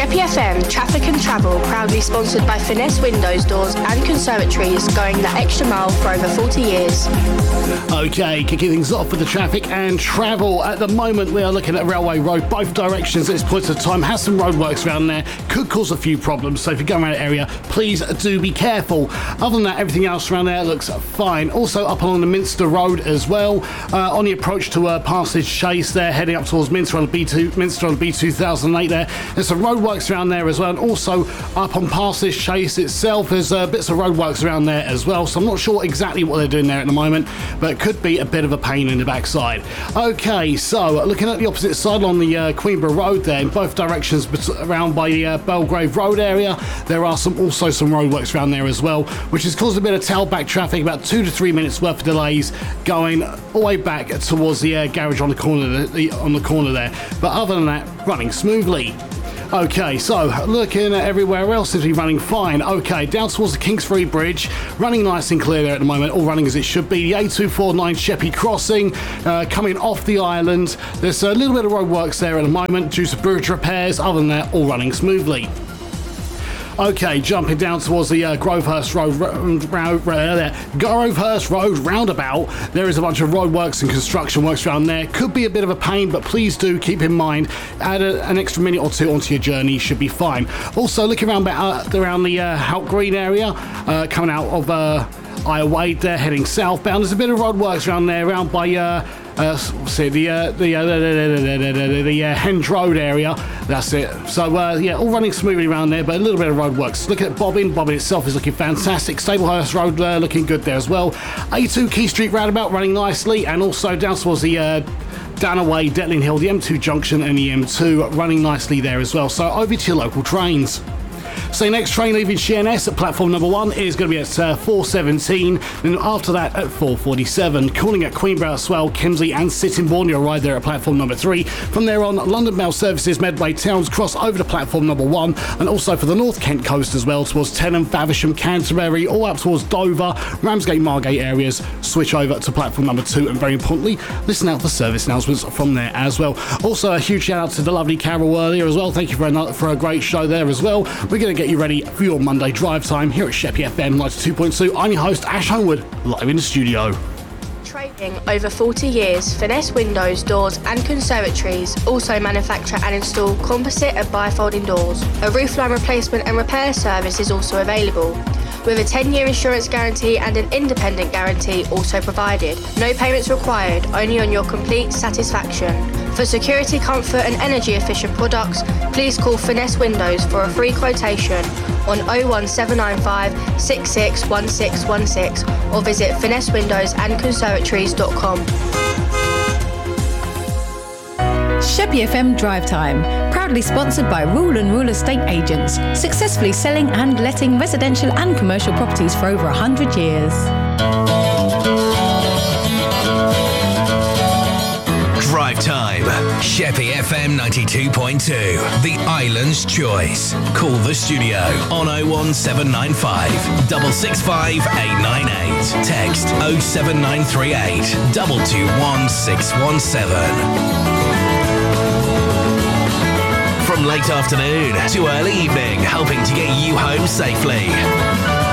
Sheppey FM Traffic and Travel, proudly sponsored by Finesse Windows, Doors and Conservatories, going the extra mile for over 40 years. Okay, kicking things off with the traffic and travel. At the moment, we are looking at Railway Road, both directions at this point of time. Has some roadworks around there, could cause a few problems, so if you go around that area, please do be careful. Other than that, everything else around there looks fine. Also up along the Minster Road as well, on the approach to Parsonage Chase there, heading up towards Minster on the B2008 there. There's some roadworks around there as well, and also up on Parsonage Chase itself, there's bits of roadworks around there as well, so I'm not sure exactly what they're doing there at the moment, but it could be a bit of a pain in the backside. Okay, so looking at the opposite side on the Queenborough Road there, in both directions around by the Belgrave Road area, there are also some roadworks around there as well, which has caused a bit of tailback traffic, about 2 to 3 minutes worth of delays going all the way back towards the garage on the corner there. But other than that, running smoothly. Okay, so looking at everywhere else seems to be running fine. Okay, down towards the Kingsbury Bridge, running nice and clear there at the moment, all running as it should be. The A249 Sheppey Crossing, coming off the island. There's a little bit of roadworks there at the moment due to bridge repairs. Other than that, all running smoothly. Okay, jumping down towards the Grovehurst Road roundabout, there is a bunch of roadworks and construction works around there. Could be a bit of a pain, but please do keep in mind, add an extra minute or two onto your journey, should be fine. Also, looking around the Hout Green area, coming out of Isle Wade there, heading southbound. There's a bit of roadworks around there, around by the Henge Road area. That's it. So yeah, all running smoothly around there, but a little bit of roadworks. Looking at Bobbin itself is looking fantastic. Staplehurst Road looking good there as well. A2 Key Street roundabout running nicely, and also down towards the Danaway, Detling Hill, the M2 junction and the M2 running nicely there as well. So over to your local trains. So next train leaving Sheerness at platform number 1 is going to be at 4:17, then after that at 4:47. Calling at Queenborough, Swell, Kemsley and Sittingbourne, you'll ride there at platform number 3. From there on, London Mail Services, Medway Towns cross over to platform number 1, and also for the North Kent coast as well, towards Tenham, Faversham, Canterbury, all up towards Dover, Ramsgate, Margate areas, switch over to platform number 2, and very importantly, listen out for service announcements from there as well. Also a huge shout out to the lovely Carol earlier as well. Thank you for a great show there as well. We're going to get you ready for your Monday drive time here at Sheppey FM 92.2. I'm your host, Ash Homewood, live in the studio. Trading over 40 years, Finesse Windows, Doors and Conservatories also manufacture and install composite and bifolding doors. A roofline replacement and repair service is also available, with a 10-year insurance guarantee and an independent guarantee also provided. No payments required, only on your complete satisfaction. For security, comfort and energy efficient products, please call Finesse Windows for a free quotation on 01795 661616 or visit finessewindowsandconservatories.com. Sheppey FM Drive Time, proudly sponsored by Rule and Rule Estate Agents, successfully selling and letting residential and commercial properties for over 100 years. Drive Time, Sheppey FM 92.2, the island's choice. Call the studio on 01795 665 898. Text 07938 221 617. From late afternoon to early evening, helping to get you home safely.